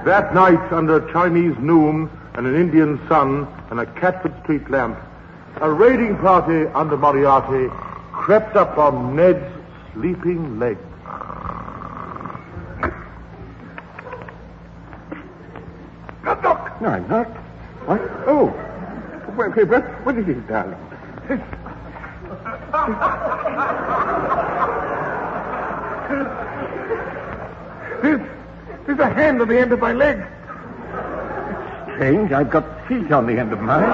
That night, under a Chinese noon and an Indian sun and a Catford Street lamp, a raiding party under Moriarty crept up on Ned's sleeping legs. Look! No, I'm not. What? Oh. What is it, darling? There's a hand on the end of my leg. It's strange. I've got feet on the end of mine.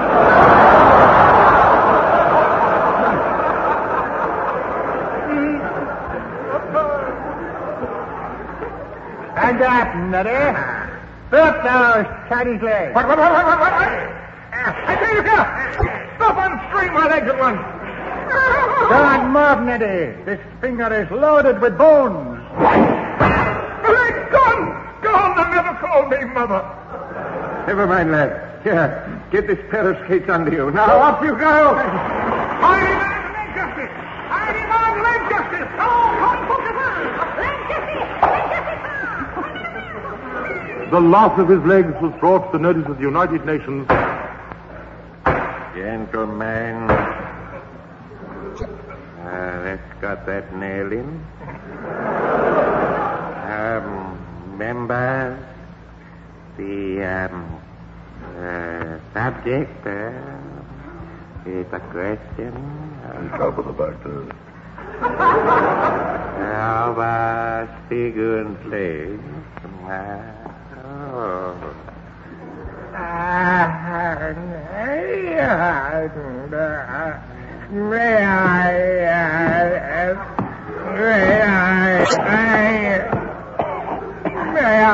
Stand up, Neddy. Stop those Chinese legs. What? I tell you, stop unscrewing my legs at once. Don't move, Neddy. This finger is loaded with bones. The leg's gone! Gone! They'll never call me Mother. Never mind, lad. Here, get this pair of skates under you. Now, off you go! Hide him on leg justice! Hide him on leg justice! The loss of his legs was brought to the notice of the United Nations. Gentlemen, let's got that nail in. Members, the subject is a question Top of the back there. of Sigurd's legs. May I